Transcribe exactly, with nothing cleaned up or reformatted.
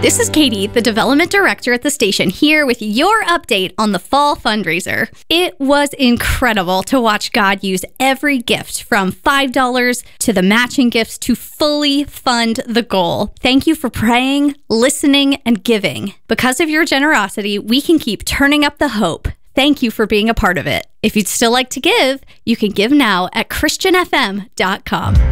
This is Katie, the development director at the station, here with your update on the fall fundraiser. It was incredible to watch God use every gift from five dollars to the matching gifts to fully fund the goal. Thank you for praying, listening, and giving. Because of your generosity, we can keep turning up the hope. Thank you for being a part of it. If you'd still like to give, you can give now at christian f m dot com.